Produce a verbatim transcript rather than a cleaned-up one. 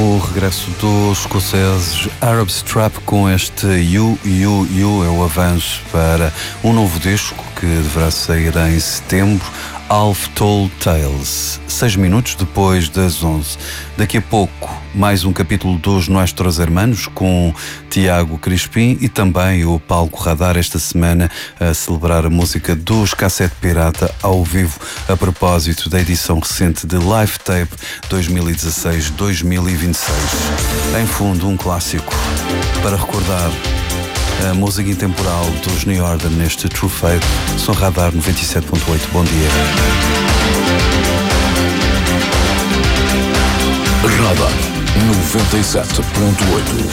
o regresso dos escoceses Arab Strap com este You, You, You. É o avanço para um novo disco que deverá sair em setembro. Half Told Tales, seis minutos depois das onze. Daqui a pouco, mais um capítulo dos Nuestros Hermanos com Tiago Crispim e também o Palco Radar esta semana a celebrar a música dos Cassete Pirata ao vivo a propósito da edição recente de Live Tape dois mil e dezasseis dois mil e vinte e seis. Em fundo, um clássico para recordar a música intemporal dos New Order neste True Fate. Som Radar noventa e sete ponto oito. Bom dia. Radar noventa e sete ponto oito.